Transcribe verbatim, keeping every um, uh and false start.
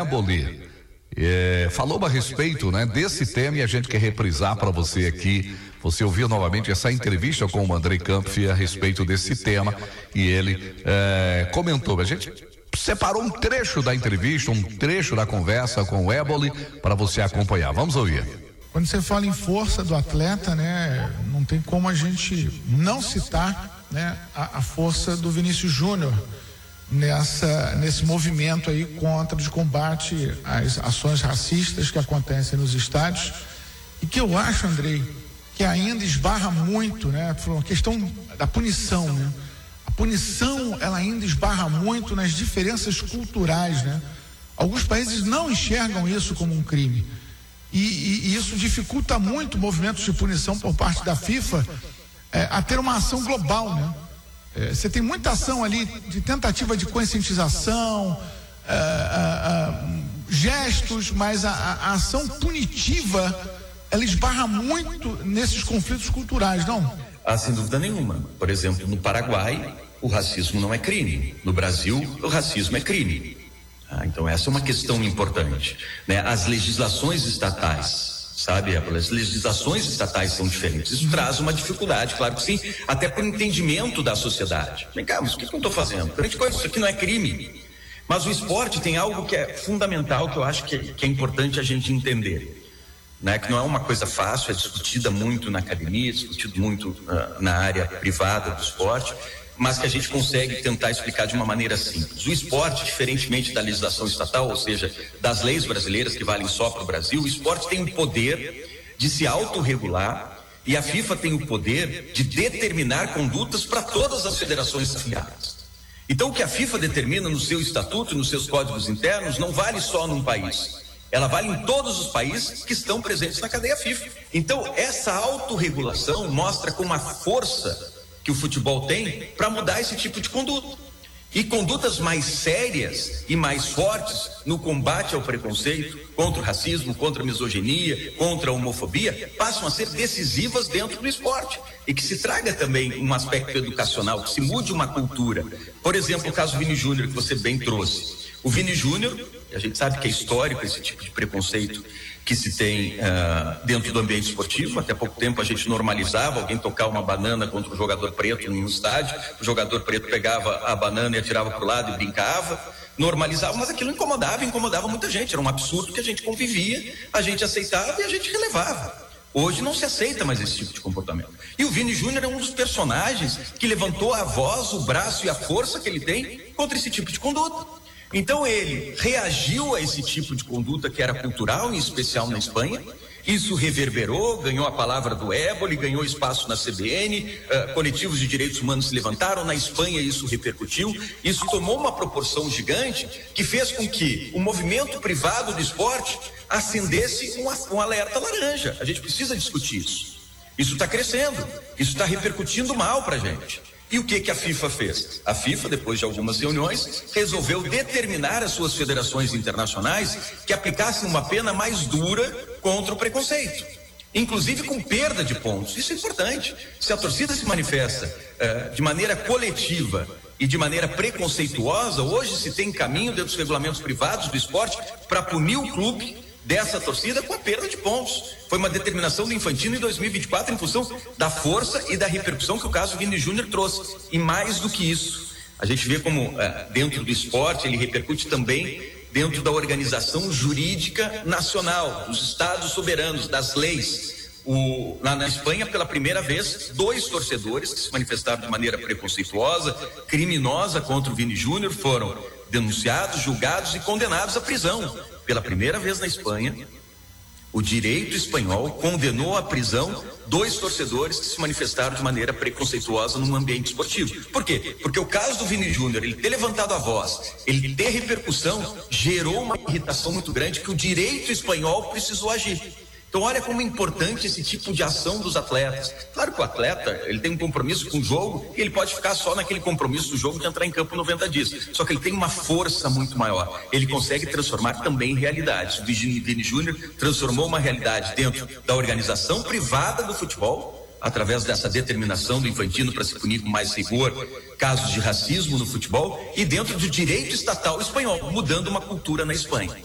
Éboli é, falou a respeito, né, desse tema, e a gente quer reprisar para você aqui. Você ouviu novamente essa entrevista com o Andrei Kampf a respeito desse tema, e ele é, comentou. A gente separou um trecho da entrevista, um trecho da conversa com o Éboli para você acompanhar. Vamos ouvir. Quando você fala em força do atleta, né, não tem como a gente não citar, né, a, a força do Vinícius Júnior nessa, nesse movimento aí contra, de combate às ações racistas que acontecem nos estádios, e que eu acho, Andrei, que ainda esbarra muito, né, a questão da punição, né, a punição, ela ainda esbarra muito nas diferenças culturais, né, alguns países não enxergam isso como um crime. E, e, e isso dificulta muito movimentos de punição por parte da FIFA é, a ter uma ação global, né? É, você tem muita ação ali de tentativa de conscientização, é, é, é, gestos, mas a, a ação punitiva, ela esbarra muito nesses conflitos culturais, não? Ah, sem dúvida nenhuma. Por exemplo, no Paraguai, o racismo não é crime. No Brasil, o racismo é crime. Ah, então essa é uma questão importante, né? As legislações estatais, sabe, as legislações estatais são diferentes. Isso traz uma dificuldade, claro que sim, até para o entendimento da sociedade. Vem cá, mas o que, que eu estou fazendo? Grande coisa, isso aqui não é crime. Mas o esporte tem algo que é fundamental, que eu acho que é, que é importante a gente entender, né? Que não é uma coisa fácil, é discutida muito na academia, é discutido muito uh, na área privada do esporte, mas que a gente consegue tentar explicar de uma maneira simples. O esporte, diferentemente da legislação estatal, ou seja, das leis brasileiras que valem só para o Brasil, o esporte tem o poder de se autorregular, e a FIFA tem o poder de determinar condutas para todas as federações afiliadas. Então, o que a FIFA determina no seu estatuto e nos seus códigos internos não vale só num país. Ela vale em todos os países que estão presentes na cadeia FIFA. Então, essa autorregulação mostra com uma força que o futebol tem para mudar esse tipo de conduta. E condutas mais sérias e mais fortes no combate ao preconceito, contra o racismo, contra a misoginia, contra a homofobia, passam a ser decisivas dentro do esporte. E que se traga também um aspecto educacional, que se mude uma cultura. Por exemplo, o caso Vini Júnior, que você bem trouxe. O Vini Júnior, a gente sabe que é histórico esse tipo de preconceito que se tem uh, dentro do ambiente esportivo. Até pouco tempo a gente normalizava alguém tocar uma banana contra o jogador preto em um estádio, o jogador preto pegava a banana e atirava para o lado e brincava, normalizava, mas aquilo incomodava, incomodava muita gente, era um absurdo que a gente convivia, a gente aceitava e a gente relevava. Hoje não se aceita mais esse tipo de comportamento. E o Vini Júnior é um dos personagens que levantou a voz, o braço e a força que ele tem contra esse tipo de conduta. Então ele reagiu a esse tipo de conduta que era cultural, em especial na Espanha. Isso reverberou, ganhou a palavra do Éboli, ganhou espaço na C B N, uh, coletivos de direitos humanos se levantaram, na Espanha isso repercutiu, isso tomou uma proporção gigante que fez com que o movimento privado do esporte acendesse um, um alerta laranja. A gente precisa discutir isso. Isso está crescendo, isso está repercutindo mal para a gente. E o que que a FIFA fez? A FIFA, depois de algumas reuniões, resolveu determinar às suas federações internacionais que aplicassem uma pena mais dura contra o preconceito, inclusive com perda de pontos. Isso é importante. Se a torcida se manifesta uh, de maneira coletiva e de maneira preconceituosa, hoje se tem caminho dentro dos regulamentos privados do esporte para punir o clube dessa torcida com a perda de pontos. Foi uma determinação do Infantino em dois mil e vinte e quatro em função da força e da repercussão que o caso Vini Júnior trouxe. E mais do que isso, a gente vê como uh, dentro do esporte ele repercute também dentro da organização jurídica nacional, dos estados soberanos, das leis. O, lá na Espanha, pela primeira vez, dois torcedores que se manifestaram de maneira preconceituosa, criminosa contra o Vini Júnior foram denunciados, julgados e condenados à prisão. Pela primeira vez na Espanha, o direito espanhol condenou à prisão dois torcedores que se manifestaram de maneira preconceituosa num ambiente esportivo. Por quê? Porque o caso do Vini Júnior, ele ter levantado a voz, ele ter repercussão, gerou uma irritação muito grande que o direito espanhol precisou agir. Então olha como é importante esse tipo de ação dos atletas. Claro que o atleta, ele tem um compromisso com o jogo e ele pode ficar só naquele compromisso do jogo de entrar em campo noventa dias. Só que ele tem uma força muito maior. Ele consegue transformar também realidades. O Vini Júnior transformou uma realidade dentro da organização privada do futebol, através dessa determinação do Infantino para se punir com mais rigor casos de racismo no futebol, e dentro do direito estatal espanhol, mudando uma cultura na Espanha.